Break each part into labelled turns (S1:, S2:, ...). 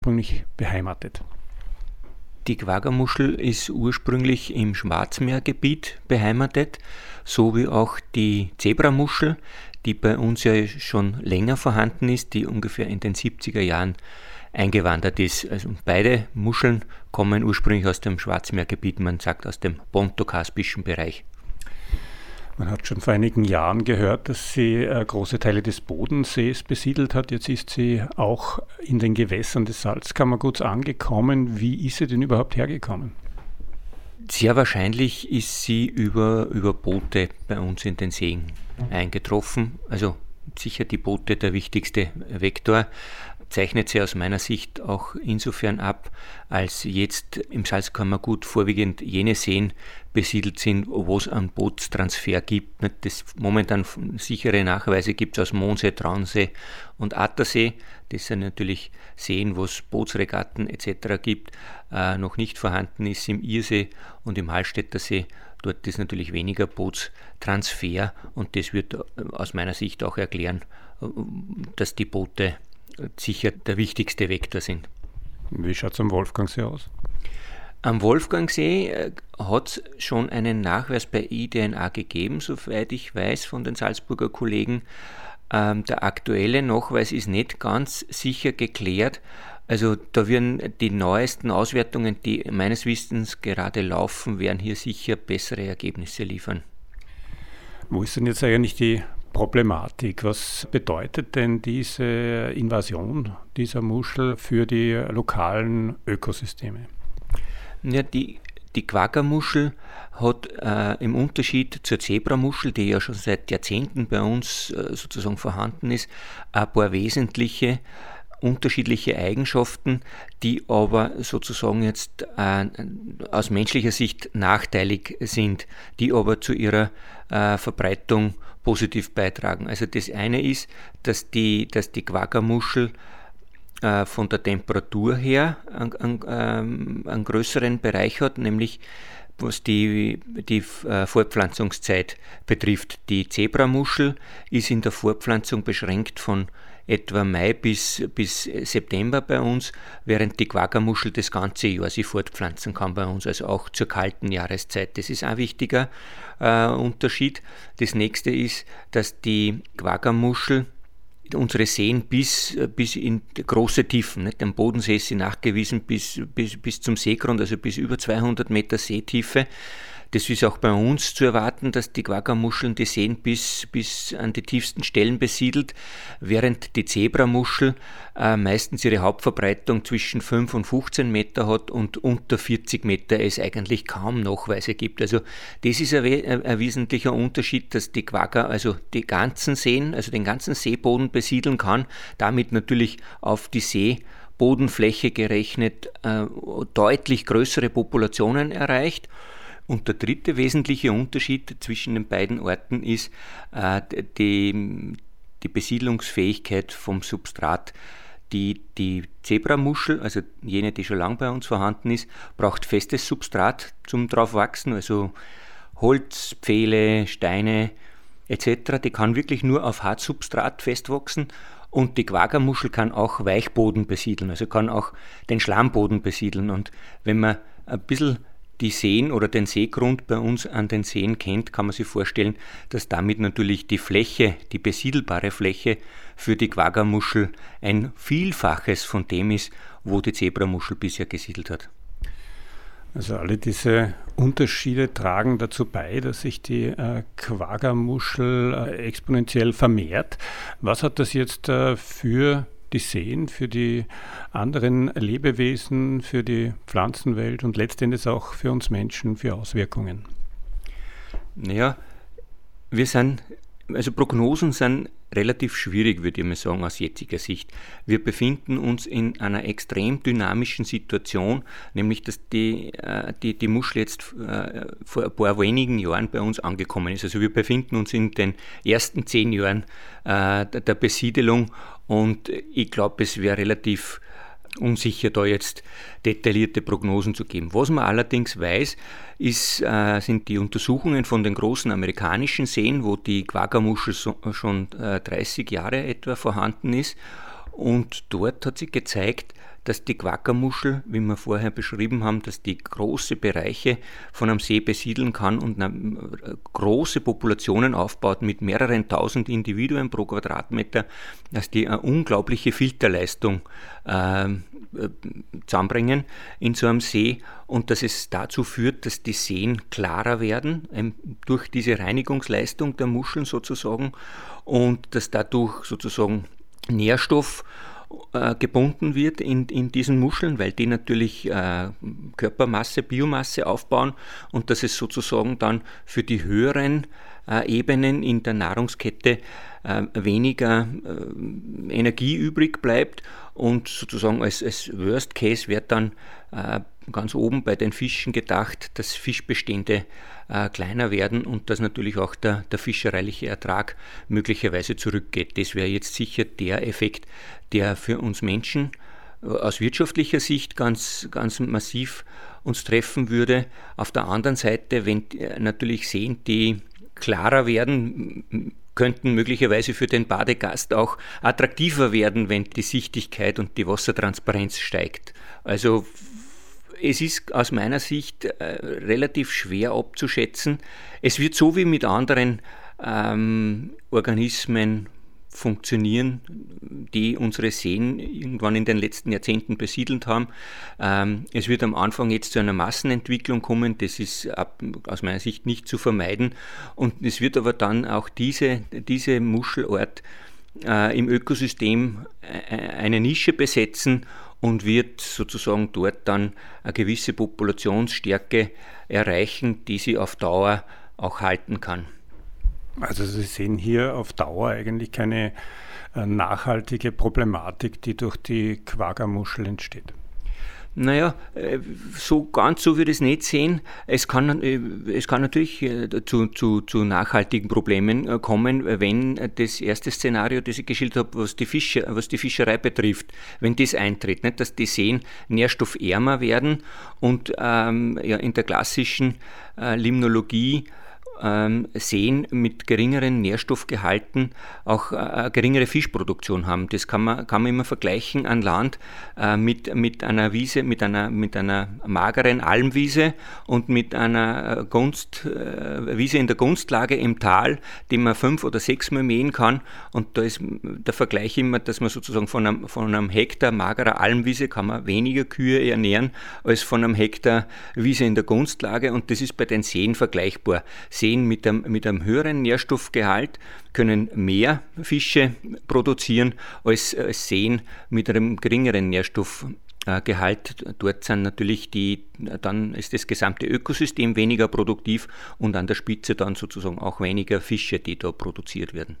S1: ursprünglich beheimatet?
S2: Die Quaggamuschel ist ursprünglich im Schwarzmeergebiet beheimatet, so wie auch die Zebramuschel, die bei uns ja schon länger vorhanden ist, die ungefähr in den 70er Jahren eingewandert ist. Also beide Muscheln kommen ursprünglich aus dem Schwarzmeergebiet, man sagt aus dem pontokaspischen Bereich.
S1: Man hat schon vor einigen Jahren gehört, dass sie große Teile des Bodensees besiedelt hat. Jetzt ist sie auch in den Gewässern des Salzkammerguts angekommen. Wie ist sie denn überhaupt hergekommen?
S2: Sehr wahrscheinlich ist sie über Boote bei uns in den Seen eingetroffen. Also sicher die Boote der wichtigste Vektor. Zeichnet sie aus meiner Sicht auch insofern ab, als jetzt im Salzkammergut vorwiegend jene Seen besiedelt sind, wo es einen Bootstransfer gibt. Das momentan sichere Nachweise gibt es aus Mondsee, Traunsee und Attersee. Das sind natürlich Seen, wo es Bootsregatten etc. gibt. Noch nicht vorhanden ist im Ihrsee und im Hallstätter See. Dort ist natürlich weniger Bootstransfer und das wird aus meiner Sicht auch erklären, dass die Boote sicher der wichtigste Vektor sind.
S1: Wie schaut es am Wolfgangsee aus?
S2: Am Wolfgangsee hat es schon einen Nachweis bei IDNA gegeben, soweit ich weiß, von den Salzburger Kollegen. Der aktuelle Nachweis ist nicht ganz sicher geklärt. Also da werden die neuesten Auswertungen, die meines Wissens gerade laufen, werden hier sicher bessere Ergebnisse liefern.
S1: Wo ist denn jetzt eigentlich die Problematik? Was bedeutet denn diese Invasion dieser Muschel für die lokalen Ökosysteme?
S2: Ja, die Quaggamuschel hat im Unterschied zur Zebramuschel, die ja schon seit Jahrzehnten bei uns sozusagen vorhanden ist, ein paar wesentliche unterschiedliche Eigenschaften, die aber sozusagen jetzt aus menschlicher Sicht nachteilig sind, die aber zu ihrer Verbreitung positiv beitragen. Also das eine ist, dass die Quaggamuschel von der Temperatur her einen größeren Bereich hat, nämlich was die Fortpflanzungszeit betrifft. Die Zebramuschel ist in der Fortpflanzung beschränkt von etwa Mai bis September bei uns, während die Quaggamuschel das ganze Jahr sich fortpflanzen kann bei uns, also auch zur kalten Jahreszeit. Das ist ein wichtiger Unterschied. Das nächste ist, dass die Quaggamuschel unsere Seen bis in große Tiefen, nicht? Am Bodensee ist sie nachgewiesen bis zum Seegrund, also bis über 200 Meter Seetiefe. Das ist auch bei uns zu erwarten, dass die Quaggamuscheln die Seen bis an die tiefsten Stellen besiedelt, während die Zebramuschel meistens ihre Hauptverbreitung zwischen 5 und 15 Meter hat und unter 40 Meter es eigentlich kaum Nachweise gibt. Also das ist ein wesentlicher Unterschied, dass die Quagga also die ganzen Seen, also den ganzen Seeboden besiedeln kann, damit natürlich auf die Seebodenfläche gerechnet deutlich größere Populationen erreicht. Und der dritte wesentliche Unterschied zwischen den beiden Orten ist die Besiedlungsfähigkeit vom Substrat. Die Zebramuschel, also jene, die schon lange bei uns vorhanden ist, braucht festes Substrat zum drauf wachsen, also Holz, Pfähle, Steine etc. Die kann wirklich nur auf Hartsubstrat festwachsen. Und die Quaggamuschel kann auch Weichboden besiedeln, also kann auch den Schlammboden besiedeln. Und wenn man ein bisschen die Seen oder den Seegrund bei uns an den Seen kennt, kann man sich vorstellen, dass damit natürlich die Fläche, die besiedelbare Fläche für die Quaggamuschel ein Vielfaches von dem ist, wo die Zebramuschel bisher gesiedelt hat.
S1: Also alle diese Unterschiede tragen dazu bei, dass sich die Quaggamuschel exponentiell vermehrt. Was hat das jetzt für die Seen, für die anderen Lebewesen, für die Pflanzenwelt und letztendlich auch für uns Menschen für Auswirkungen?
S2: Naja, Prognosen sind relativ schwierig, würde ich mal sagen, aus jetziger Sicht. Wir befinden uns in einer extrem dynamischen Situation, nämlich dass die Muschel jetzt vor ein paar wenigen Jahren bei uns angekommen ist. Also wir befinden uns in den ersten 10 Jahren der Besiedelung und ich glaube, es wäre relativ unsicher, da jetzt detaillierte Prognosen zu geben. Was man allerdings weiß, sind die Untersuchungen von den großen amerikanischen Seen, wo die Quaggamuschel schon 30 Jahre etwa vorhanden ist. Und dort hat sich gezeigt, dass die Quaggamuschel, wie wir vorher beschrieben haben, dass die große Bereiche von einem See besiedeln kann und große Populationen aufbaut mit mehreren tausend Individuen pro Quadratmeter, dass die eine unglaubliche Filterleistung zusammenbringen in so einem See und dass es dazu führt, dass die Seen klarer werden durch diese Reinigungsleistung der Muscheln sozusagen und dass dadurch sozusagen Nährstoff gebunden wird in diesen Muscheln, weil die natürlich Körpermasse, Biomasse aufbauen und dass es sozusagen dann für die höheren Ebenen in der Nahrungskette weniger Energie übrig bleibt und sozusagen als Worst Case wird dann ganz oben bei den Fischen gedacht, dass Fischbestände kleiner werden und dass natürlich auch der fischereiliche Ertrag möglicherweise zurückgeht. Das wäre jetzt sicher der Effekt, der für uns Menschen aus wirtschaftlicher Sicht ganz, ganz massiv uns treffen würde. Auf der anderen Seite, wenn natürlich Seen, die klarer werden, könnten möglicherweise für den Badegast auch attraktiver werden, wenn die Sichtigkeit und die Wassertransparenz steigt. Also es ist aus meiner Sicht relativ schwer abzuschätzen. Es wird so wie mit anderen Organismen funktionieren, die unsere Seen irgendwann in den letzten Jahrzehnten besiedelt haben. Es wird am Anfang jetzt zu einer Massenentwicklung kommen, das ist aus meiner Sicht nicht zu vermeiden und es wird aber dann auch diese Muschelart im Ökosystem eine Nische besetzen und wird sozusagen dort dann eine gewisse Populationsstärke erreichen, die sie auf Dauer auch halten kann.
S1: Also Sie sehen hier auf Dauer eigentlich keine nachhaltige Problematik, die durch die Quaggamuschel entsteht.
S2: Naja, so ganz so würde ich es nicht sehen. Es kann natürlich zu nachhaltigen Problemen kommen, wenn das erste Szenario, das ich geschildert habe, was die Fischerei betrifft, wenn das eintritt, nicht? Dass die Seen nährstoffärmer werden und in der klassischen Limnologie Seen mit geringeren Nährstoffgehalten auch eine geringere Fischproduktion haben. Das kann man immer vergleichen an Land mit einer Wiese, mit einer mageren Almwiese und mit einer Wiese in der Gunstlage im Tal, die man 5 oder 6 Mal mähen kann. Und da ist der Vergleich immer, dass man sozusagen von einem Hektar magerer Almwiese kann man weniger Kühe ernähren als von einem Hektar Wiese in der Gunstlage. Und das ist bei den Seen vergleichbar. Seen mit einem höheren Nährstoffgehalt können mehr Fische produzieren als Seen mit einem geringeren Nährstoffgehalt. Dort sind natürlich dann ist das gesamte Ökosystem weniger produktiv und an der Spitze dann sozusagen auch weniger Fische, die da produziert werden.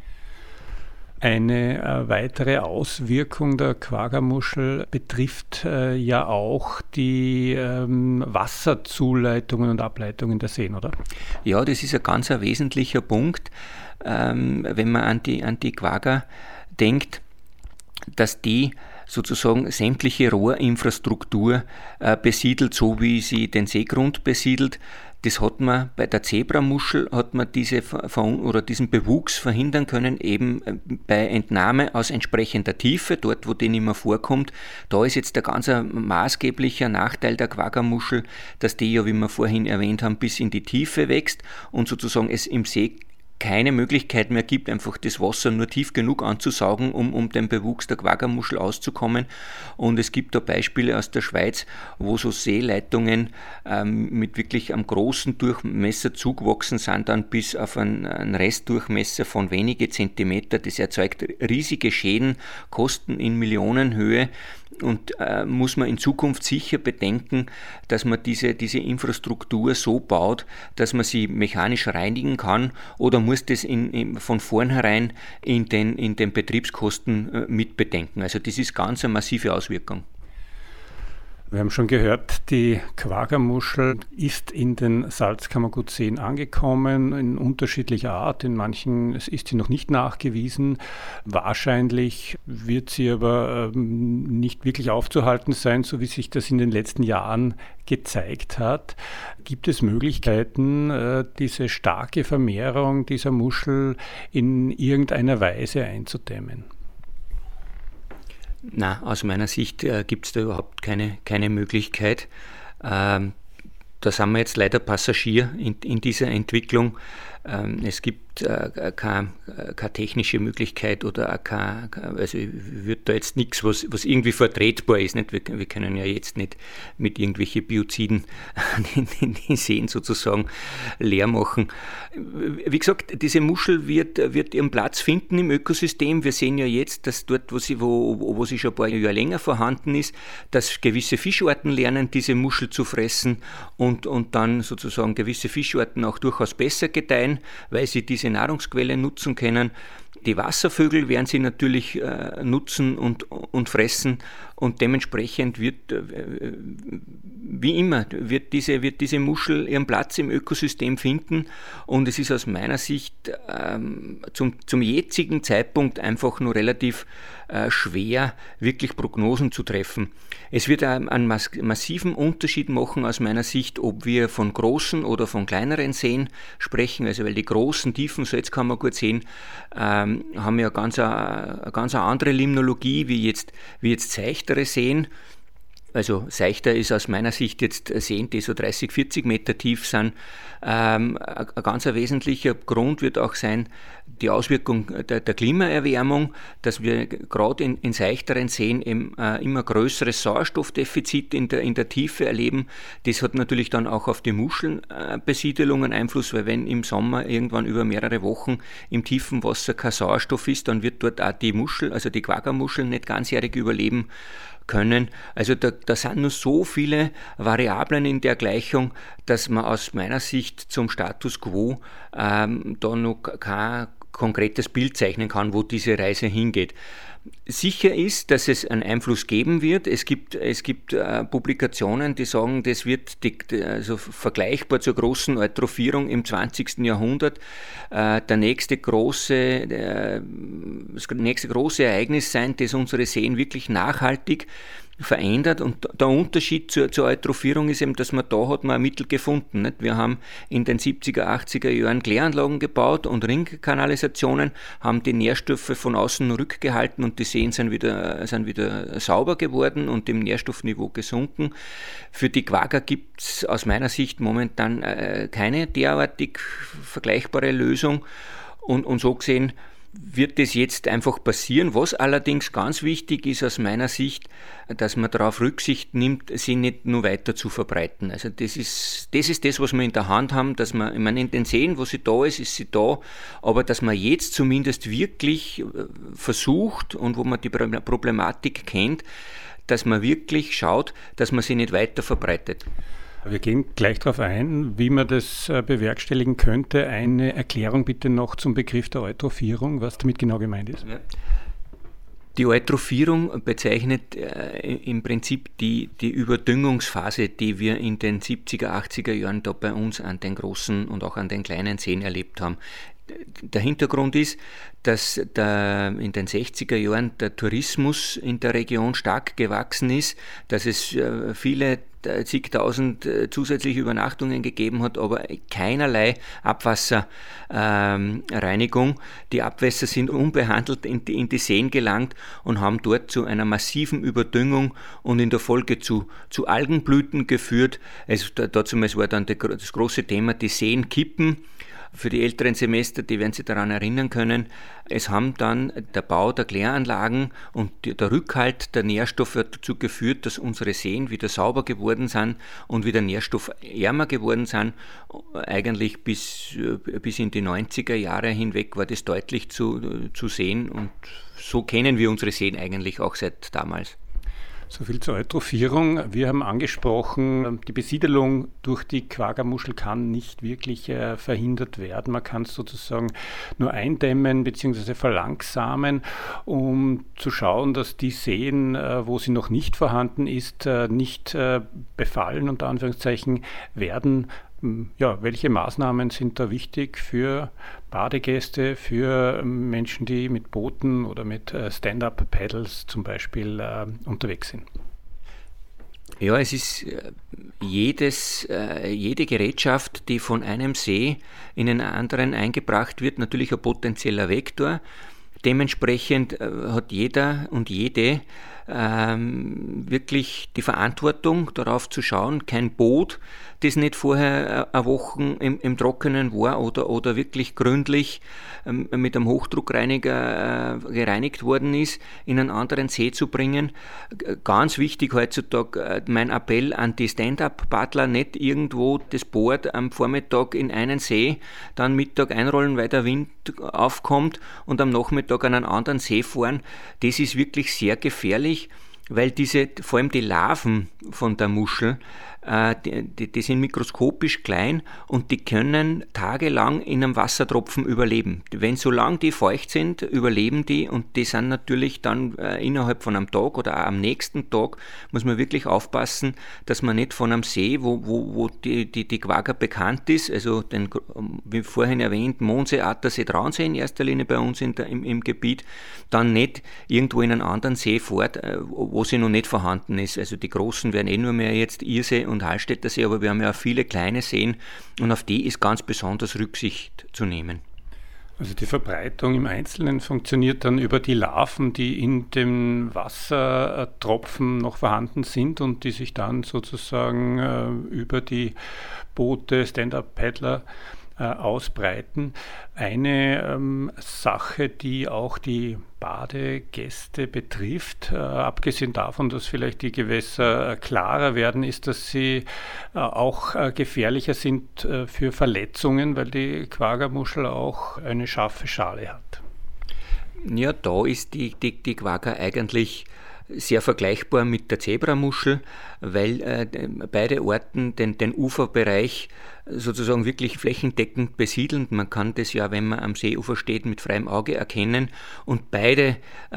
S1: Eine weitere Auswirkung der Quaggamuschel betrifft ja auch die Wasserzuleitungen und Ableitungen der Seen, oder?
S2: Ja, das ist ein ganz wesentlicher Punkt, wenn man an die Quagga denkt, dass die sozusagen sämtliche Rohrinfrastruktur besiedelt, so wie sie den Seegrund besiedelt. Das hat man bei der Zebramuschel diesen Bewuchs verhindern können, eben bei Entnahme aus entsprechender Tiefe, dort wo die nicht mehr vorkommt. Da ist jetzt der ganz maßgeblicher Nachteil der Quaggamuschel, dass die ja, wie wir vorhin erwähnt haben, bis in die Tiefe wächst und sozusagen es im See keine Möglichkeit mehr gibt, einfach das Wasser nur tief genug anzusaugen, um den Bewuchs der Quaggamuschel auszukommen. Und es gibt da Beispiele aus der Schweiz, wo so Seeleitungen mit wirklich einem großen Durchmesser zugewachsen sind, dann bis auf einen Restdurchmesser von wenige Zentimeter. Das erzeugt riesige Schäden, Kosten in Millionenhöhe. Und muss man in Zukunft sicher bedenken, dass man diese Infrastruktur so baut, dass man sie mechanisch reinigen kann, oder muss das von vornherein in den Betriebskosten mitbedenken. Also das ist ganz eine massive Auswirkung.
S1: Wir haben schon gehört, die Quaggamuschel ist in den Salzkammergutseen angekommen, in unterschiedlicher Art. In manchen ist sie noch nicht nachgewiesen. Wahrscheinlich wird sie aber nicht wirklich aufzuhalten sein, so wie sich das in den letzten Jahren gezeigt hat. Gibt es Möglichkeiten, diese starke Vermehrung dieser Muschel in irgendeiner Weise einzudämmen?
S2: Na, aus meiner Sicht gibt es da überhaupt keine Möglichkeit. Da sind wir jetzt leider Passagier in dieser Entwicklung. Es gibt keine technische Möglichkeit oder also wird da jetzt nichts, was irgendwie vertretbar ist. Nicht? Wir können ja jetzt nicht mit irgendwelchen Bioziden die Seen sozusagen leer machen. Wie gesagt, diese Muschel wird ihren Platz finden im Ökosystem. Wir sehen ja jetzt, dass dort, wo sie schon ein paar Jahre länger vorhanden ist, dass gewisse Fischarten lernen, diese Muschel zu fressen und dann sozusagen gewisse Fischarten auch durchaus besser gedeihen, weil sie diese Nahrungsquelle nutzen können. Die Wasservögel werden sie natürlich nutzen und fressen und dementsprechend wird diese Muschel ihren Platz im Ökosystem finden und es ist aus meiner Sicht zum jetzigen Zeitpunkt einfach nur relativ schwer, wirklich Prognosen zu treffen. Es wird einen massiven Unterschied machen aus meiner Sicht, ob wir von großen oder von kleineren Seen sprechen, also weil die großen, tiefen, so jetzt kann man gut sehen, haben ja ganz eine andere Limnologie wie jetzt seichtere Seen. Also seichter ist aus meiner Sicht jetzt Seen, die so 30, 40 Meter tief sind. Ein ganz wesentlicher Grund wird auch sein, die Auswirkung der Klimaerwärmung, dass wir gerade in seichteren Seen immer größeres Sauerstoffdefizit in der Tiefe erleben. Das hat natürlich dann auch auf die Muschelbesiedelungen Einfluss, weil wenn im Sommer irgendwann über mehrere Wochen im tiefen Wasser kein Sauerstoff ist, dann wird dort auch die Muschel, also die Quaggamuscheln nicht ganzjährig überleben können. Also da sind nur so viele Variablen in der Gleichung, dass man aus meiner Sicht zum Status quo da noch kein konkretes Bild zeichnen kann, wo diese Reise hingeht. Sicher ist, dass es einen Einfluss geben wird. Es gibt Publikationen, die sagen, das wird also vergleichbar zur großen Eutrophierung im 20. Jahrhundert das nächste große Ereignis sein, das unsere Seen wirklich nachhaltig verändert. Und der Unterschied zur Eutrophierung ist eben, dass da hat man ein Mittel gefunden. Nicht? Wir haben in den 70er, 80er Jahren Kläranlagen gebaut und Ringkanalisationen, haben die Nährstoffe von außen rückgehalten und die Seen sind wieder sauber geworden und im Nährstoffniveau gesunken. Für die Quagga gibt es aus meiner Sicht momentan keine derartig vergleichbare Lösung und so gesehen wird das jetzt einfach passieren. Was allerdings ganz wichtig ist aus meiner Sicht, dass man darauf Rücksicht nimmt, sie nicht nur weiter zu verbreiten. Also das ist das, was wir in der Hand haben, dass man, ich meine, in den Seen, wo sie da ist sie da, aber dass man jetzt zumindest wirklich versucht und wo man die Problematik kennt, dass man wirklich schaut, dass man sie nicht weiter verbreitet.
S1: Wir gehen gleich darauf ein, wie man das bewerkstelligen könnte. Eine Erklärung bitte noch zum Begriff der Eutrophierung, was damit genau gemeint ist.
S2: Ja. Die Eutrophierung bezeichnet im Prinzip die Überdüngungsphase, die wir in den 70er, 80er Jahren da bei uns an den großen und auch an den kleinen Seen erlebt haben. Der Hintergrund ist, dass in den 60er Jahren der Tourismus in der Region stark gewachsen ist, dass es viele zigtausend zusätzliche Übernachtungen gegeben hat, aber keinerlei Abwasserreinigung. Die Abwässer sind unbehandelt in die Seen gelangt und haben dort zu einer massiven Überdüngung und in der Folge zu Algenblüten geführt. Also dazu war dann das große Thema, die Seen kippen. Für die älteren Semester, die werden sich daran erinnern können, es haben dann der Bau der Kläranlagen und der Rückhalt der Nährstoffe dazu geführt, dass unsere Seen wieder sauber geworden sind und wieder nährstoffärmer geworden sind. Eigentlich bis in die 90er Jahre hinweg war das deutlich zu sehen und so kennen wir unsere Seen eigentlich auch seit damals.
S1: So viel zur Eutrophierung. Wir haben angesprochen, die Besiedelung durch die Quaggamuschel kann nicht wirklich verhindert werden. Man kann es sozusagen nur eindämmen bzw. verlangsamen, um zu schauen, dass die Seen, wo sie noch nicht vorhanden ist, nicht befallen, unter Anführungszeichen, werden. Ja, welche Maßnahmen sind da wichtig für Badegäste, für Menschen, die mit Booten oder mit Stand-up-Paddles zum Beispiel unterwegs sind?
S2: Ja, es ist jede Gerätschaft, die von einem See in einen anderen eingebracht wird, natürlich ein potenzieller Vektor. Dementsprechend hat jeder und jede wirklich die Verantwortung, darauf zu schauen, kein Boot, das nicht vorher eine Woche im Trockenen war oder wirklich gründlich mit einem Hochdruckreiniger gereinigt worden ist, in einen anderen See zu bringen. Ganz wichtig heutzutage mein Appell an die Stand-up-Paddler, nicht irgendwo das Board am Vormittag in einen See, dann Mittag einrollen, weil der Wind aufkommt und am Nachmittag an einen anderen See fahren. Das ist wirklich sehr gefährlich, weil vor allem die Larven von der Muschel, die sind mikroskopisch klein und die können tagelang in einem Wassertropfen überleben. Solange die feucht sind, überleben die, und die sind natürlich dann innerhalb von einem Tag oder auch am nächsten Tag, muss man wirklich aufpassen, dass man nicht von einem See, wo die Quagga bekannt ist, also den, wie vorhin erwähnt, Mondsee, Attersee, Traunsee in erster Linie bei uns im Gebiet, dann nicht irgendwo in einen anderen See fährt, wo sie noch nicht vorhanden ist. Also die großen werden nur mehr jetzt Irsee und Hallstätter See, aber wir haben ja auch viele kleine Seen und auf die ist ganz besonders Rücksicht zu nehmen.
S1: Also die Verbreitung im Einzelnen funktioniert dann über die Larven, die in den Wassertropfen noch vorhanden sind und die sich dann sozusagen über die Boote, Stand-up-Paddler ausbreiten. Eine Sache, die auch die Badegäste betrifft, abgesehen davon, dass vielleicht die Gewässer klarer werden, ist, dass sie auch gefährlicher sind für Verletzungen, weil die Quagga-Muschel auch eine scharfe Schale hat.
S2: Ja, da ist die Quagga eigentlich sehr vergleichbar mit der Zebramuschel, weil beide Arten den Uferbereich sozusagen wirklich flächendeckend besiedeln. Man kann das ja, wenn man am Seeufer steht, mit freiem Auge erkennen. Und beide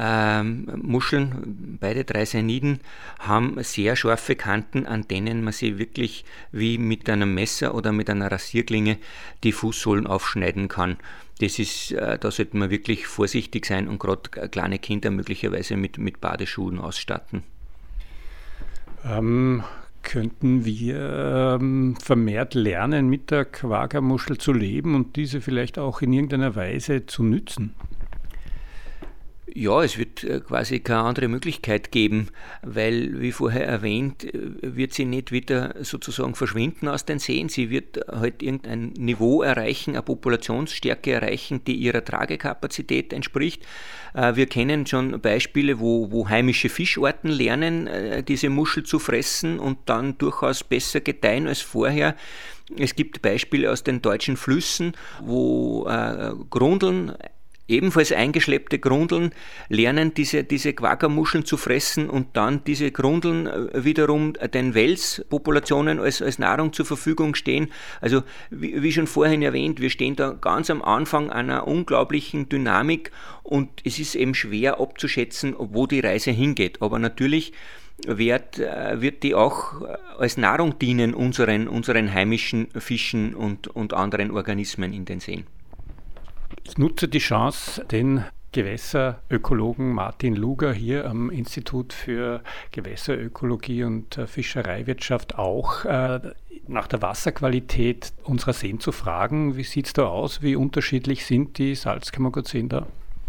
S2: Muscheln, beide Dreiseiniden, haben sehr scharfe Kanten, an denen man sie wirklich wie mit einem Messer oder mit einer Rasierklinge die Fußsohlen aufschneiden kann. Das ist, da sollte man wirklich vorsichtig sein und gerade kleine Kinder möglicherweise mit Badeschuhen ausstatten.
S1: Könnten wir vermehrt lernen, mit der Quagga-Muschel zu leben und diese vielleicht auch in irgendeiner Weise zu nützen?
S2: Ja, es wird quasi keine andere Möglichkeit geben, weil, wie vorher erwähnt, wird sie nicht wieder sozusagen verschwinden aus den Seen. Sie wird halt irgendein Niveau erreichen, eine Populationsstärke erreichen, die ihrer Tragekapazität entspricht. Wir kennen schon Beispiele, wo heimische Fischarten lernen, diese Muschel zu fressen und dann durchaus besser gedeihen als vorher. Es gibt Beispiele aus den deutschen Flüssen, wo Grundeln, ebenfalls eingeschleppte Grundeln, lernen diese Quagga-Muscheln zu fressen und dann diese Grundeln wiederum den Welspopulationen als Nahrung zur Verfügung stehen. Also wie schon vorhin erwähnt, wir stehen da ganz am Anfang einer unglaublichen Dynamik und es ist eben schwer abzuschätzen, wo die Reise hingeht. Aber natürlich wird die auch als Nahrung dienen unseren heimischen Fischen und anderen Organismen in den Seen.
S1: Ich nutze die Chance, den Gewässerökologen Martin Luger hier am Institut für Gewässerökologie und Fischereiwirtschaft auch nach der Wasserqualität unserer Seen zu fragen. Wie sieht es da aus? Wie unterschiedlich sind die Salzkammergutseen da?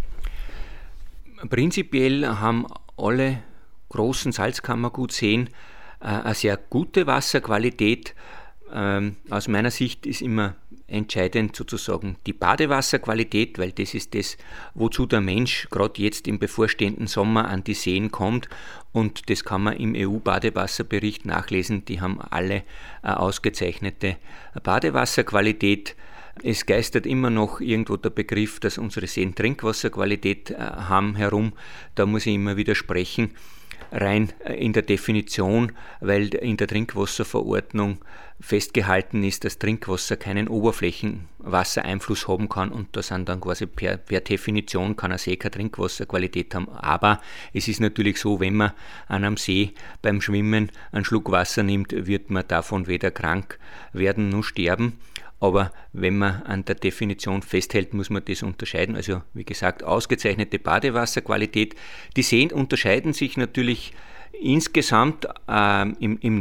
S2: Prinzipiell haben alle großen Salzkammergutseen eine sehr gute Wasserqualität. Aus meiner Sicht ist immer entscheidend sozusagen die Badewasserqualität, weil das ist das, wozu der Mensch gerade jetzt im bevorstehenden Sommer an die Seen kommt, und das kann man im EU-Badewasserbericht nachlesen. Die haben alle eine ausgezeichnete Badewasserqualität. Es geistert immer noch irgendwo der Begriff, dass unsere Seen Trinkwasserqualität haben herum. Da muss ich immer widersprechen. Rein in der Definition, weil in der Trinkwasserverordnung festgehalten ist, dass Trinkwasser keinen Oberflächenwassereinfluss haben kann, und da sind dann quasi per Definition kann ein See keine Trinkwasserqualität haben. Aber es ist natürlich so, wenn man an einem See beim Schwimmen einen Schluck Wasser nimmt, wird man davon weder krank werden noch sterben. Aber wenn man an der Definition festhält, muss man das unterscheiden. Also wie gesagt, ausgezeichnete Badewasserqualität. Die Seen unterscheiden sich natürlich insgesamt im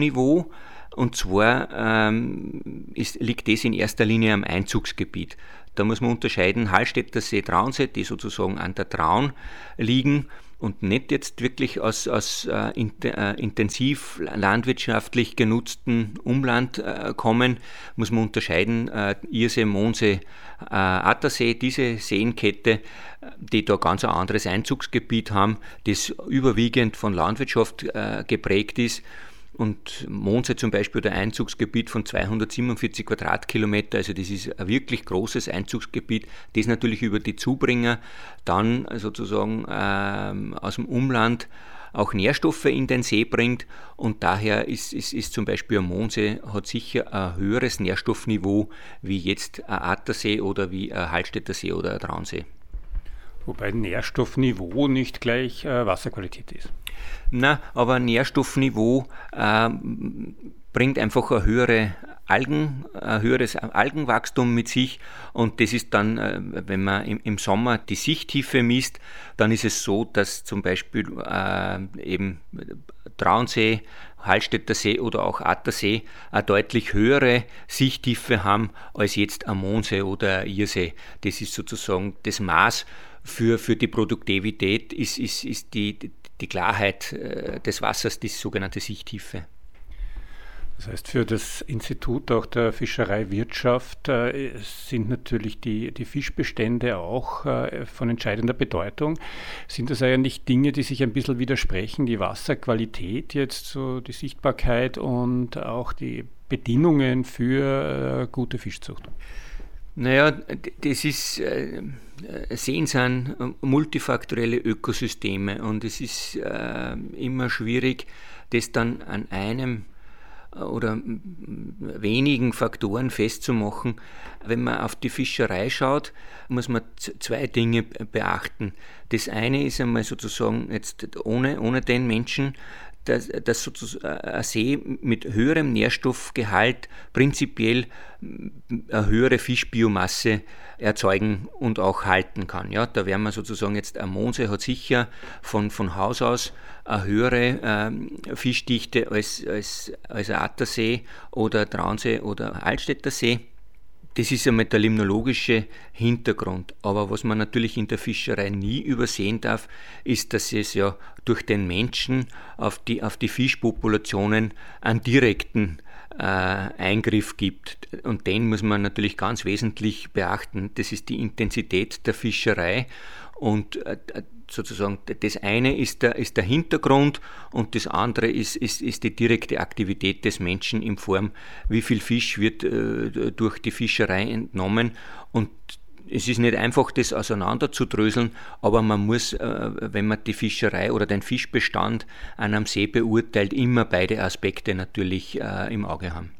S2: Nährstoffniveau, und zwar liegt das in erster Linie am Einzugsgebiet. Da muss man unterscheiden, Hallstätter See, Traunsee, die sozusagen an der Traun liegen und nicht jetzt wirklich aus intensiv landwirtschaftlich genutzten Umland kommen, muss man unterscheiden, Ihrsee, Mondsee, Attersee, diese Seenkette, die da ganz ein anderes Einzugsgebiet haben, das überwiegend von Landwirtschaft geprägt ist. Und Mondsee zum Beispiel der Einzugsgebiet von 247 Quadratkilometer, also das ist ein wirklich großes Einzugsgebiet, das natürlich über die Zubringer dann sozusagen aus dem Umland auch Nährstoffe in den See bringt und daher ist zum Beispiel ein Mondsee hat sicher ein höheres Nährstoffniveau wie jetzt ein Attersee oder wie ein Hallstätter See oder ein Traunsee.
S1: Wobei Nährstoffniveau nicht gleich Wasserqualität ist.
S2: Na, aber Nährstoffniveau bringt einfach ein höheres Algenwachstum mit sich und das ist dann, wenn man im Sommer die Sichttiefe misst, dann ist es so, dass zum Beispiel eben Traunsee, Hallstätter See oder auch Attersee eine deutlich höhere Sichttiefe haben als jetzt ein Mondsee oder ein Ihrsee. Das ist sozusagen das Maß für die Produktivität, ist die Klarheit des Wassers, die sogenannte Sichttiefe.
S1: Das heißt, für das Institut auch der Fischereiwirtschaft sind natürlich die Fischbestände auch von entscheidender Bedeutung. Sind das eigentlich Dinge, die sich ein bisschen widersprechen, die Wasserqualität jetzt, so die Sichtbarkeit und auch die Bedingungen für gute Fischzucht?
S2: Naja, das ist, Seen sind multifaktorielle Ökosysteme und es ist immer schwierig, das dann an einem oder wenigen Faktoren festzumachen. Wenn man auf die Fischerei schaut, muss man zwei Dinge beachten. Das eine ist einmal sozusagen jetzt ohne den Menschen, dass ein See mit höherem Nährstoffgehalt prinzipiell eine höhere Fischbiomasse erzeugen und auch halten kann. Ja, da wären wir sozusagen jetzt, ein Mondsee hat sicher von Haus aus eine höhere Fischdichte als ein Attersee oder Traunsee oder Hallstätter See. Das ist einmal der limnologische Hintergrund. Aber was man natürlich in der Fischerei nie übersehen darf, ist, dass es ja durch den Menschen auf die Fischpopulationen einen direkten Eingriff gibt. Und den muss man natürlich ganz wesentlich beachten. Das ist die Intensität der Fischerei. Und sozusagen das eine ist der Hintergrund und das andere ist die direkte Aktivität des Menschen in Form, wie viel Fisch wird durch die Fischerei entnommen. Und es ist nicht einfach, das auseinanderzudröseln, aber man muss, wenn man die Fischerei oder den Fischbestand an einem See beurteilt, immer beide Aspekte natürlich im Auge haben.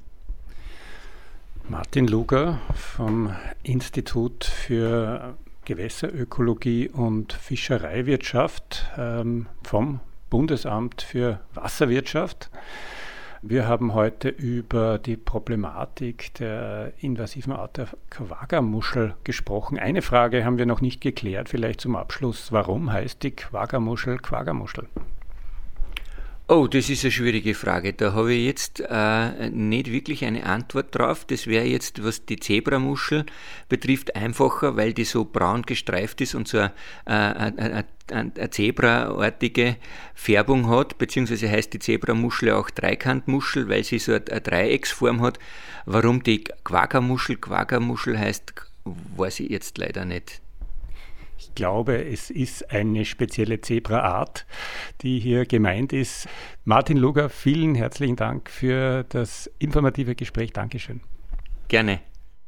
S1: Martin Luger vom Institut für Gewässerökologie und Fischereiwirtschaft vom Bundesamt für Wasserwirtschaft. Wir haben heute über die Problematik der invasiven Art der Quaggamuschel gesprochen. Eine Frage haben wir noch nicht geklärt, vielleicht zum Abschluss. Warum heißt die Quaggamuschel Quaggamuschel?
S2: Oh, das ist eine schwierige Frage. Da habe ich jetzt nicht wirklich eine Antwort drauf. Das wäre jetzt, was die Zebramuschel betrifft, einfacher, weil die so braun gestreift ist und so eine zebraartige Färbung hat, beziehungsweise heißt die Zebramuschel auch Dreikantmuschel, weil sie so eine Dreiecksform hat. Warum die Quaggamuschel heißt, weiß ich jetzt leider nicht.
S1: Ich glaube, es ist eine spezielle Zebraart, die hier gemeint ist. Martin Luger, vielen herzlichen Dank für das informative Gespräch. Dankeschön.
S2: Gerne.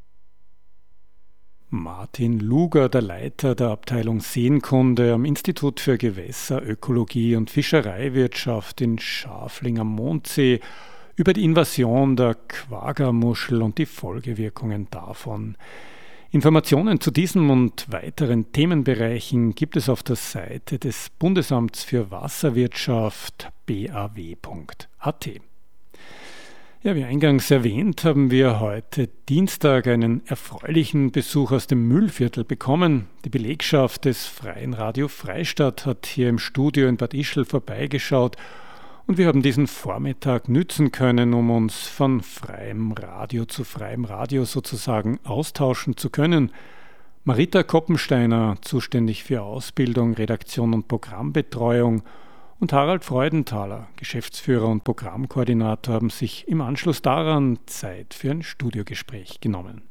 S1: Martin Luger, der Leiter der Abteilung Seenkunde am Institut für Gewässerökologie und Fischereiwirtschaft in Schafling am Mondsee, über die Invasion der Quaggamuschel und die Folgewirkungen davon. Informationen zu diesem und weiteren Themenbereichen gibt es auf der Seite des Bundesamts für Wasserwirtschaft baw.at. Ja, wie eingangs erwähnt, haben wir heute Dienstag einen erfreulichen Besuch aus dem Mühlviertel bekommen. Die Belegschaft des Freien Radio Freistadt hat hier im Studio in Bad Ischl vorbeigeschaut und wir haben diesen Vormittag nützen können, um uns von freiem Radio zu freiem Radio sozusagen austauschen zu können. Marita Koppensteiner, zuständig für Ausbildung, Redaktion und Programmbetreuung, und Harald Freudenthaler, Geschäftsführer und Programmkoordinator, haben sich im Anschluss daran Zeit für ein Studiogespräch genommen.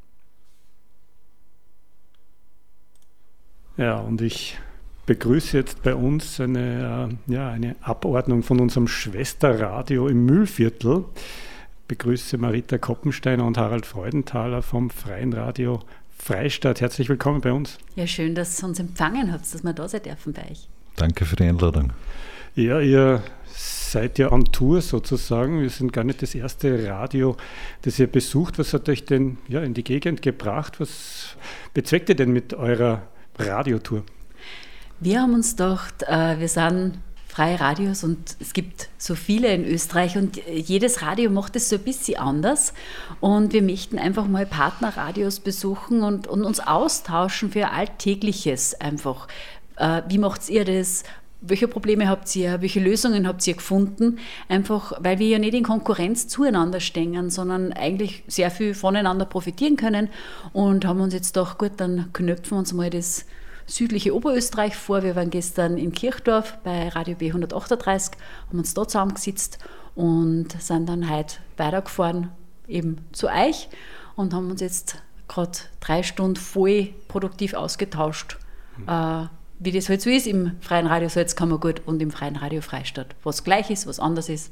S1: Ja, und ich begrüße jetzt bei uns eine Abordnung von unserem Schwesterradio im Mühlviertel. Ich begrüße Marita Koppensteiner und Harald Freudenthaler vom Freien Radio Freistadt. Herzlich willkommen bei uns.
S3: Ja, schön, dass ihr uns empfangen habt, dass wir da sein dürfen bei euch.
S4: Danke für die Einladung.
S1: Ja, ihr seid ja on Tour sozusagen. Wir sind gar nicht das erste Radio, das ihr besucht. Was hat euch denn in die Gegend gebracht? Was bezweckt ihr denn mit eurer Radiotour?
S3: Wir haben uns gedacht, wir sind freie Radios und es gibt so viele in Österreich und jedes Radio macht es so ein bisschen anders. Und wir möchten einfach mal Partnerradios besuchen und uns austauschen für Alltägliches einfach. Wie macht ihr das? Welche Probleme habt ihr? Welche Lösungen habt ihr gefunden? Einfach, weil wir ja nicht in Konkurrenz zueinander stehen, sondern eigentlich sehr viel voneinander profitieren können und haben uns jetzt gedacht, gut, dann knöpfen wir uns mal das südliche Oberösterreich vor. Wir waren gestern in Kirchdorf bei Radio B138, haben uns da zusammengesetzt und sind dann heute weitergefahren eben zu euch und haben uns jetzt gerade 3 Stunden voll produktiv ausgetauscht. Wie das halt so ist im Freien Radio Salzkammergut und im Freien Radio Freistadt. Was gleich ist, was anders ist.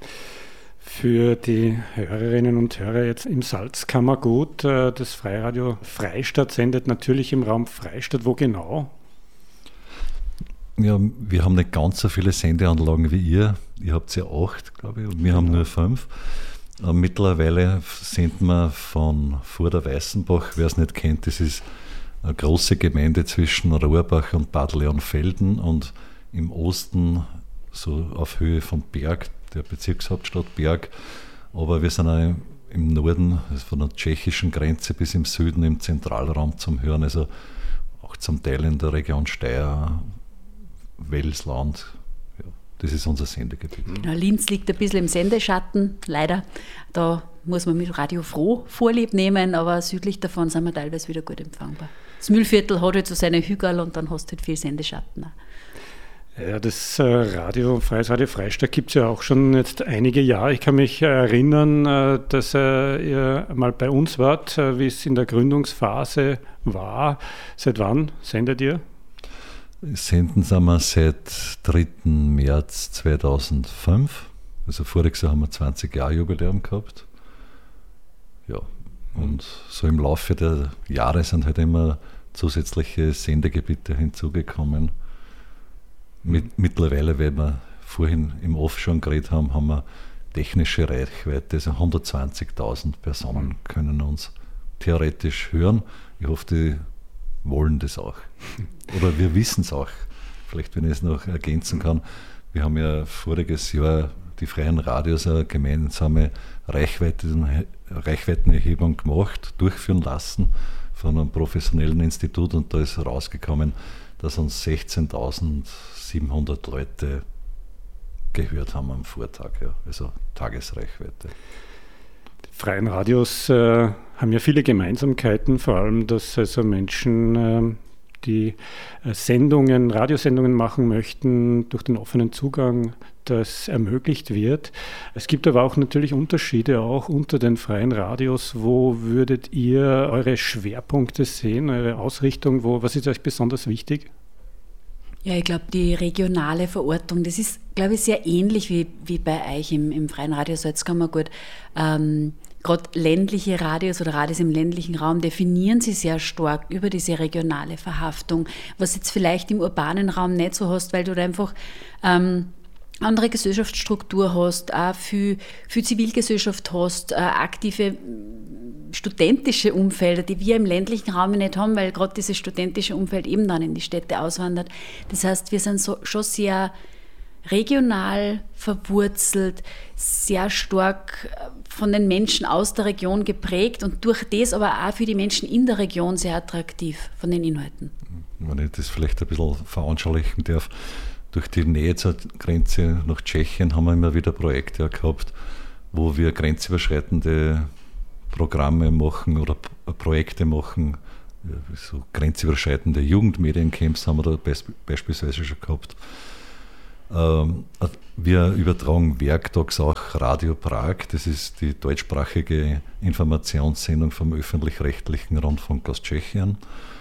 S1: Für die Hörerinnen und Hörer jetzt im Salzkammergut, das Freiradio Freistadt sendet natürlich im Raum Freistadt. Wo genau?
S4: Ja, wir haben nicht ganz so viele Sendeanlagen wie ihr. Ihr habt ja 8, glaube ich, und wir haben nur 5. Mittlerweile senden wir von vor der Weißenbach, wer es nicht kennt, das ist eine große Gemeinde zwischen Rohrbach und Bad Leonfelden und im Osten so auf Höhe von Berg, der Bezirkshauptstadt Berg. Aber wir sind auch im Norden, also von der tschechischen Grenze bis im Süden im Zentralraum zum Hören, also auch zum Teil in der Region Steyr, Welsland. Ja, das ist unser Sendegebiet.
S3: Genau, Linz liegt ein bisschen im Sendeschatten, leider. Da muss man mit Radio Froh Vorlieb nehmen, aber südlich davon sind wir teilweise wieder gut empfangbar. Das Mühlviertel hat halt so seine Hügel und dann hast du halt viel Sendeschatten.
S1: Ja, das Freies Radio Freistadt gibt es ja auch schon jetzt einige Jahre. Ich kann mich erinnern, dass ihr mal bei uns wart, wie es in der Gründungsphase war. Seit wann sendet ihr?
S4: Senden sind wir seit 3. März 2005. Also voriges Jahr haben wir 20 Jahre Jubiläum gehabt. Ja, und so im Laufe der Jahre sind halt immer zusätzliche Sendegebiete hinzugekommen. Mittlerweile, weil wir vorhin im Off schon geredet haben, haben wir technische Reichweite. Also 120.000 Personen können uns theoretisch hören. Ich hoffe, die wollen das auch. Oder wir wissen es auch. Vielleicht, wenn ich es noch ergänzen kann. Wir haben ja voriges Jahr die Freien Radios eine gemeinsame Reichweitenerhebung gemacht, durchführen lassen von einem professionellen Institut und da ist herausgekommen, dass uns 16.700 Leute gehört haben am Vortag, ja, also Tagesreichweite.
S1: Die Freien Radios haben ja viele Gemeinsamkeiten, vor allem, dass also Menschen, die Radiosendungen machen möchten, durch den offenen Zugang das ermöglicht wird. Es gibt aber auch natürlich Unterschiede auch unter den freien Radios. Wo würdet ihr eure Schwerpunkte sehen, eure Ausrichtung? Was ist euch besonders wichtig?
S3: Ja, ich glaube, die regionale Verortung, das ist, glaube ich, sehr ähnlich wie bei euch im Freien Radio Salzkammergut. Gerade ländliche Radios oder Radios im ländlichen Raum definieren sich sehr stark über diese regionale Verhaftung, was jetzt vielleicht im urbanen Raum nicht so hast, weil du da einfach andere Gesellschaftsstruktur hast, auch viel Zivilgesellschaft hast, aktive studentische Umfelder, die wir im ländlichen Raum nicht haben, weil gerade dieses studentische Umfeld eben dann in die Städte auswandert. Das heißt, wir sind schon sehr regional verwurzelt, sehr stark von den Menschen aus der Region geprägt und durch das aber auch für die Menschen in der Region sehr attraktiv von den Inhalten.
S4: Wenn ich das vielleicht ein bisschen veranschaulichen darf, durch die Nähe zur Grenze nach Tschechien haben wir immer wieder Projekte gehabt, wo wir grenzüberschreitende Programme machen oder Projekte machen so grenzüberschreitende Jugendmediencamps haben wir da beispielsweise schon gehabt. Wir übertragen werktags auch Radio Prag, das ist die deutschsprachige Informationssendung vom öffentlich-rechtlichen Rundfunk aus Tschechien.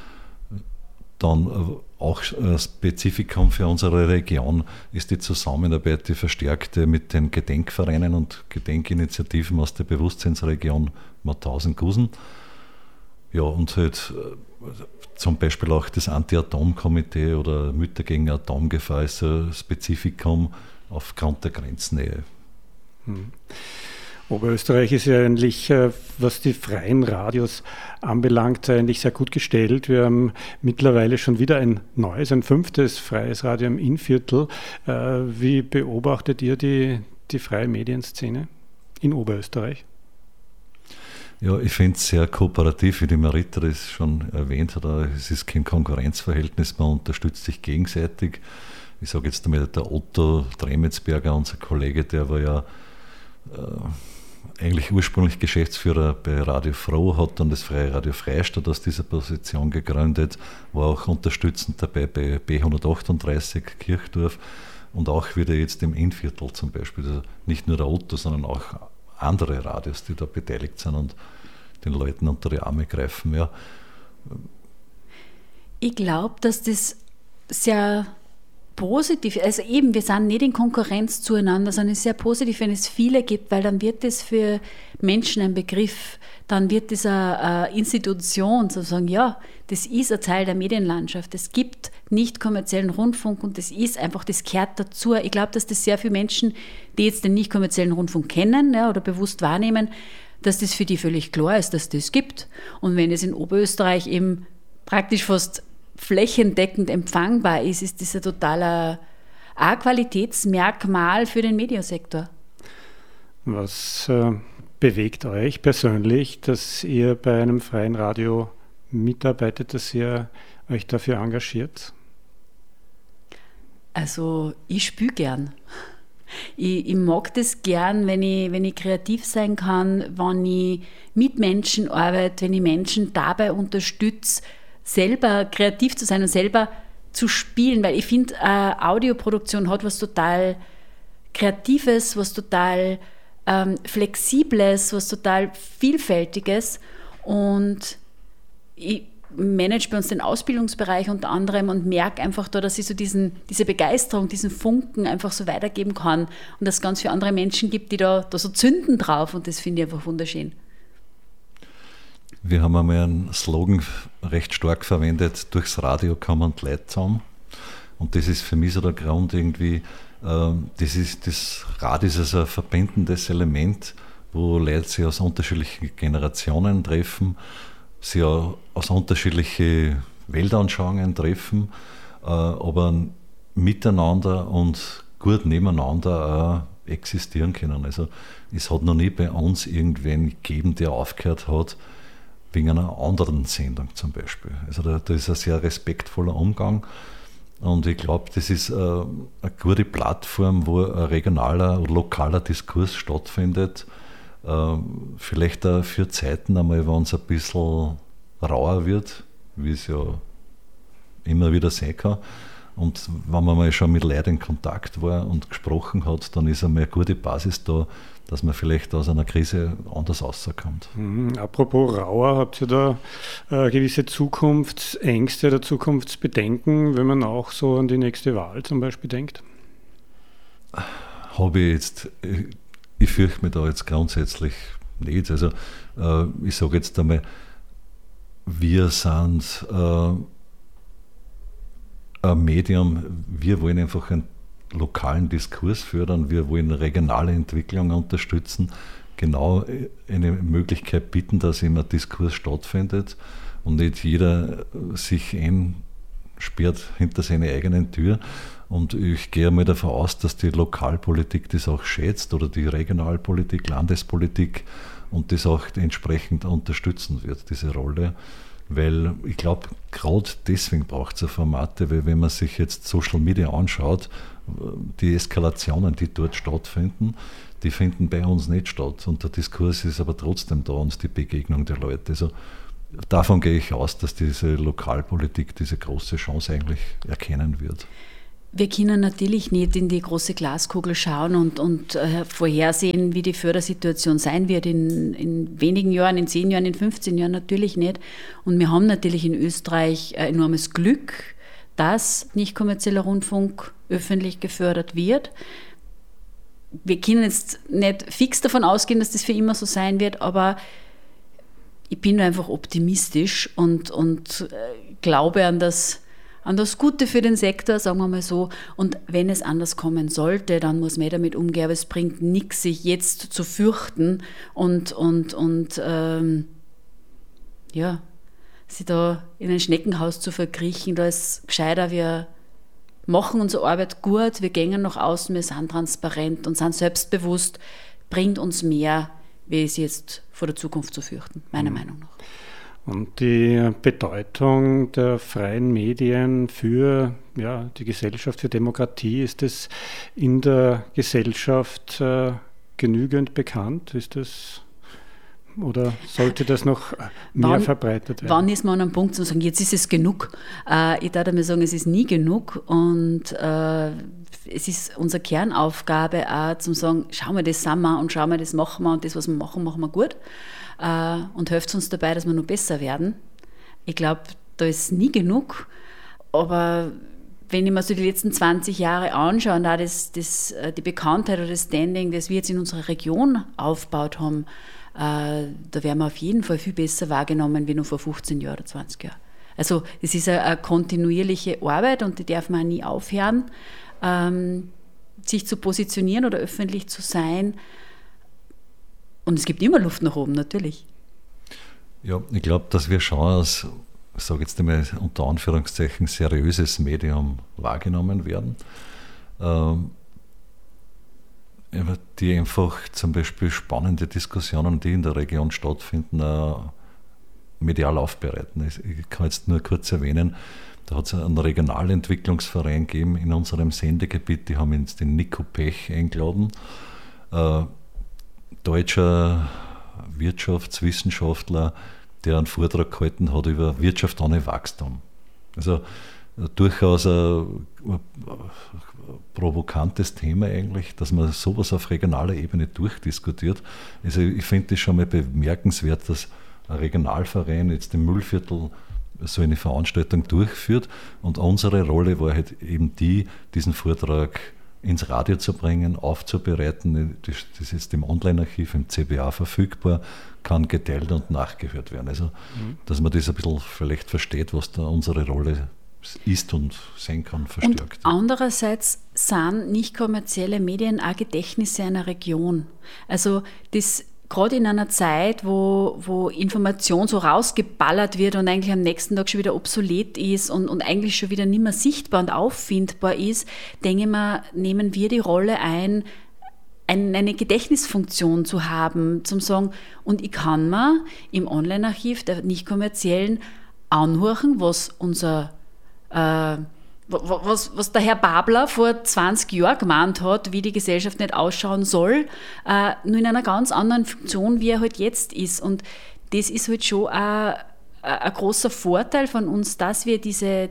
S4: Dann auch ein Spezifikum für unsere Region ist die Zusammenarbeit, die verstärkte mit den Gedenkvereinen und Gedenkinitiativen aus der Bewusstseinsregion Mauthausen-Gusen. Ja, und halt zum Beispiel auch das Anti-Atom-Komitee oder Mütter gegen Atomgefahr ist ein Spezifikum aufgrund der Grenznähe.
S1: Oberösterreich ist ja eigentlich, was die freien Radios anbelangt, eigentlich sehr gut gestellt. Wir haben mittlerweile schon wieder ein 5. freies Radio im Innviertel. Wie beobachtet ihr die freie Medienszene in Oberösterreich?
S4: Ja, ich finde es sehr kooperativ, wie die Marita das schon erwähnt hat. Es ist kein Konkurrenzverhältnis, man unterstützt sich gegenseitig. Ich sage jetzt einmal, der Otto Dremetsberger, unser Kollege, der war ja eigentlich ursprünglich Geschäftsführer bei Radio Froh, hat dann das Freie Radio Freistadt aus dieser Position gegründet, war auch unterstützend dabei bei B138 Kirchdorf und auch wieder jetzt im Innviertel zum Beispiel. Also nicht nur der Otto, sondern auch andere Radios, die da beteiligt sind und den Leuten unter die Arme greifen. Ja.
S3: Ich glaube, dass das sehr positiv ist. Also eben, wir sind nicht in Konkurrenz zueinander, sondern es ist sehr positiv, wenn es viele gibt, weil dann wird es für Menschen ein Begriff, dann wird es eine Institution, sozusagen, ja, das ist ein Teil der Medienlandschaft. Es gibt nicht kommerziellen Rundfunk und das ist einfach, das gehört dazu. Ich glaube, dass das sehr viele Menschen, die jetzt den nicht kommerziellen Rundfunk kennen, ja, oder bewusst wahrnehmen, dass das für die völlig klar ist, dass das gibt. Und wenn es in Oberösterreich eben praktisch fast flächendeckend empfangbar ist, ist das ein totaler Qualitätsmerkmal für den Mediensektor.
S1: Was bewegt euch persönlich, dass ihr bei einem freien Radio mitarbeitet, dass ihr euch dafür engagiert?
S3: Also ich spiele gern. Ich mag das gern, wenn ich kreativ sein kann, wenn ich mit Menschen arbeite, wenn ich Menschen dabei unterstütze, selber kreativ zu sein und selber zu spielen, weil ich finde, Audioproduktion hat was total Kreatives, was total Flexibles, was total Vielfältiges und ich manage bei uns den Ausbildungsbereich unter anderem und merke einfach da, dass ich so diese Begeisterung, diesen Funken einfach so weitergeben kann und dass es ganz viele andere Menschen gibt, die da so zünden drauf und das finde ich einfach wunderschön.
S4: Wir haben einmal einen Slogan recht stark verwendet, durchs Radio kommen die Leute zusammen. Und das ist für mich so der Grund irgendwie, das Radio ist also ein verbindendes Element, wo Leute sich aus unterschiedlichen Generationen treffen, sich auch aus unterschiedlichen Weltanschauungen treffen, aber miteinander und gut nebeneinander auch existieren können. Also es hat noch nie bei uns irgendwen gegeben, der aufgehört hat, wegen einer anderen Sendung zum Beispiel. Also da ist ein sehr respektvoller Umgang und ich glaube, das ist eine gute Plattform, wo ein regionaler oder lokaler Diskurs stattfindet. Vielleicht auch für Zeiten einmal, wenn es ein bisschen rauer wird, wie es ja immer wieder sein kann. Und wenn man mal schon mit Leuten in Kontakt war und gesprochen hat, dann ist einmal eine gute Basis da, dass man vielleicht aus einer Krise anders rauskommt.
S1: Apropos rauer, habt ihr da gewisse Zukunftsängste oder Zukunftsbedenken, wenn man auch so an die nächste Wahl zum Beispiel denkt?
S4: Habe ich jetzt, ich fürchte mich da jetzt grundsätzlich nicht. Also ich sage jetzt einmal, wir sind ein Medium, wir wollen einfach einen lokalen Diskurs fördern, wir wollen regionale Entwicklung unterstützen, genau eine Möglichkeit bieten, dass immer Diskurs stattfindet und nicht jeder sich einsperrt hinter seine eigenen Tür. Und ich gehe mal davon aus, dass die Lokalpolitik das auch schätzt oder die Regionalpolitik, Landespolitik und das auch entsprechend unterstützen wird, diese Rolle. Weil ich glaube, gerade deswegen braucht es Formate, weil wenn man sich jetzt Social Media anschaut, die Eskalationen, die dort stattfinden, die finden bei uns nicht statt. Und der Diskurs ist aber trotzdem da und die Begegnung der Leute. Also davon gehe ich aus, dass diese Lokalpolitik diese große Chance eigentlich erkennen wird.
S3: Wir können natürlich nicht in die große Glaskugel schauen und vorhersehen, wie die Fördersituation sein wird in wenigen Jahren, in 10 Jahren, in 15 Jahren, natürlich nicht. Und wir haben natürlich in Österreich ein enormes Glück, dass nicht kommerzieller Rundfunk öffentlich gefördert wird. Wir können jetzt nicht fix davon ausgehen, dass das für immer so sein wird, aber ich bin einfach optimistisch und glaube an das Gute für den Sektor, sagen wir mal so. Und wenn es anders kommen sollte, dann muss man damit umgehen. Aber es bringt nichts, sich jetzt zu fürchten und sich da in ein Schneckenhaus zu verkriechen. Da ist gescheiter, wir machen unsere Arbeit gut, wir gehen nach außen, wir sind transparent und sind selbstbewusst, bringt uns mehr, wie es jetzt vor der Zukunft zu fürchten, meiner Meinung nach.
S1: Und die Bedeutung der freien Medien für die Gesellschaft, für Demokratie, ist es in der Gesellschaft genügend bekannt? Ist das, oder sollte das noch mehr verbreitet werden?
S3: Wann ist man an einem Punkt zu sagen, jetzt ist es genug? Ich darf mir sagen, es ist nie genug und es ist unsere Kernaufgabe auch zu sagen, schau mal, das sind wir und schau mal, das machen wir und das, was wir machen, machen wir gut. Und hilft uns dabei, dass wir noch besser werden. Ich glaube, da ist nie genug. Aber wenn ich mir so die letzten 20 Jahre anschaue und auch die Bekanntheit oder das Standing, das wir jetzt in unserer Region aufgebaut haben, da werden wir auf jeden Fall viel besser wahrgenommen wie noch vor 15 Jahren oder 20 Jahren. Also es ist eine kontinuierliche Arbeit und die darf man auch nie aufhören, sich zu positionieren oder öffentlich zu sein. Und es gibt immer Luft nach oben, natürlich.
S4: Ja, ich glaube, dass wir schon als, ich sage jetzt einmal unter Anführungszeichen, seriöses Medium wahrgenommen werden, die einfach zum Beispiel spannende Diskussionen, die in der Region stattfinden, medial aufbereiten. Ich kann jetzt nur kurz erwähnen, da hat es einen Regionalentwicklungsverein gegeben in unserem Sendegebiet, die haben uns den Nico Pech eingeladen, deutscher Wirtschaftswissenschaftler, der einen Vortrag gehalten hat über Wirtschaft ohne Wachstum. Also durchaus ein provokantes Thema eigentlich, dass man sowas auf regionaler Ebene durchdiskutiert. Also ich finde das schon mal bemerkenswert, dass ein Regionalverein jetzt im Mühlviertel so eine Veranstaltung durchführt und unsere Rolle war halt eben diesen Vortrag ins Radio zu bringen, aufzubereiten. Das ist im Online-Archiv, im CBA verfügbar, kann geteilt und nachgehört werden. Also, dass man das ein bisschen vielleicht versteht, was da unsere Rolle ist und sein kann, verstärkt.
S3: Und andererseits sind nicht kommerzielle Medien auch Gedächtnisse einer Region. Also das gerade in einer Zeit, wo Information so rausgeballert wird und eigentlich am nächsten Tag schon wieder obsolet ist und eigentlich schon wieder nicht mehr sichtbar und auffindbar ist, denke ich mal, nehmen wir die Rolle ein, eine Gedächtnisfunktion zu haben, zum sagen, und ich kann mir im Online-Archiv der nicht kommerziellen anhören, was was der Herr Babler vor 20 Jahren gemeint hat, wie die Gesellschaft nicht ausschauen soll, nur in einer ganz anderen Funktion, wie er halt jetzt ist. Und das ist halt schon ein großer Vorteil von uns, dass wir diese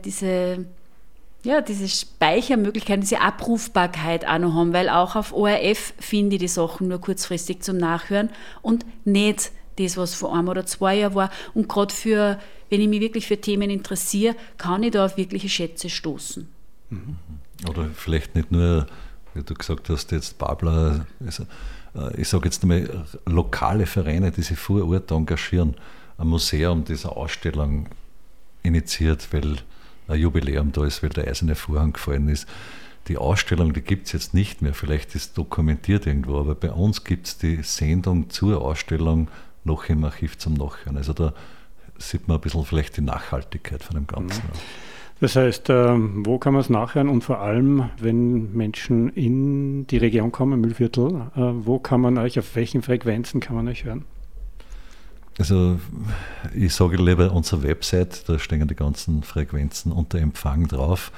S3: Speichermöglichkeit, diese Abrufbarkeit auch noch haben, weil auch auf ORF finde ich die Sachen nur kurzfristig zum Nachhören und nicht das, was vor 1 oder 2 Jahren war. Und gerade wenn ich mich wirklich für Themen interessiere, kann ich da auf wirkliche Schätze stoßen.
S4: Oder vielleicht nicht nur, wie du gesagt hast, jetzt Babler, also, ich sage jetzt einmal, lokale Vereine, die sich vor Ort engagieren, ein Museum, das eine Ausstellung initiiert, weil ein Jubiläum da ist, weil der eiserne Vorhang gefallen ist. Die Ausstellung, die gibt es jetzt nicht mehr, vielleicht ist es dokumentiert irgendwo, aber bei uns gibt es die Sendung zur Ausstellung noch im Archiv zum Nachhören. Also da sieht man ein bisschen vielleicht die Nachhaltigkeit von dem Ganzen.
S1: Das heißt, wo kann man es nachhören und vor allem, wenn Menschen in die Region kommen, Mühlviertel, wo kann man euch, auf welchen Frequenzen kann man euch hören?
S4: Also ich sage lieber unsere Website, da stehen die ganzen Frequenzen unter Empfang drauf,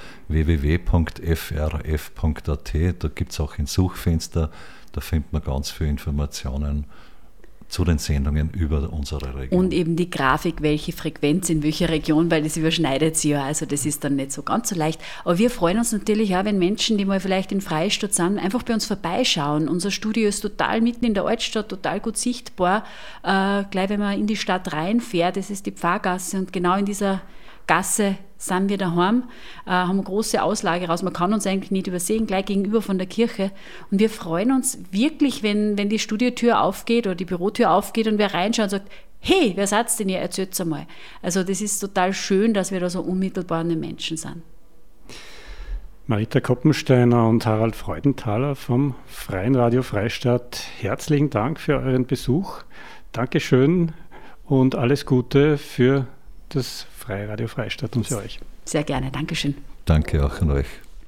S4: www.frf.at, da gibt es auch ein Suchfenster, da findet man ganz viele Informationen zu den Sendungen über unsere Region.
S3: Und eben die Grafik, welche Frequenz in welcher Region, weil das überschneidet sich ja, also das ist dann nicht so ganz so leicht. Aber wir freuen uns natürlich auch, wenn Menschen, die mal vielleicht in Freistadt sind, einfach bei uns vorbeischauen. Unser Studio ist total mitten in der Altstadt, total gut sichtbar. Gleich wenn man in die Stadt reinfährt, das ist die Pfarrgasse und genau in dieser Gasse sind wir daheim, haben eine große Auslage raus. Man kann uns eigentlich nicht übersehen, gleich gegenüber von der Kirche. Und wir freuen uns wirklich, wenn die Studiotür aufgeht oder die Bürotür aufgeht und wer reinschaut und sagt, hey, wer seid denn ihr? Erzählt's einmal. Also das ist total schön, dass wir da so unmittelbar an den Menschen sind.
S1: Marita Koppensteiner und Harald Freudenthaler vom Freien Radio Freistadt, herzlichen Dank für euren Besuch. Dankeschön und alles Gute für das Freie Radio Freistadt und für euch.
S3: Sehr gerne, Dankeschön.
S4: Danke auch an euch.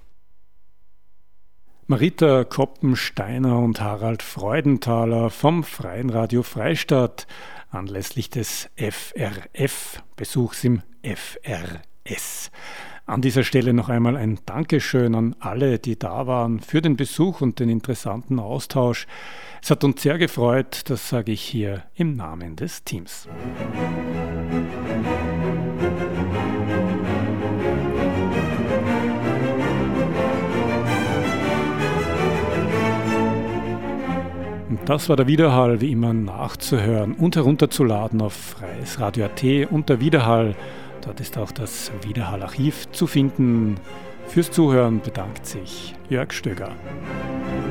S1: Marita Koppensteiner und Harald Freudenthaler vom Freien Radio Freistadt anlässlich des FRF-Besuchs im FRS. An dieser Stelle noch einmal ein Dankeschön an alle, die da waren, für den Besuch und den interessanten Austausch. Es hat uns sehr gefreut, das sage ich hier im Namen des Teams. Und das war der Widerhall, wie immer nachzuhören und herunterzuladen auf Freies Radio.at unter Widerhall. Dort ist auch das Widerhall-Archiv zu finden. Fürs Zuhören bedankt sich Jörg Stöger.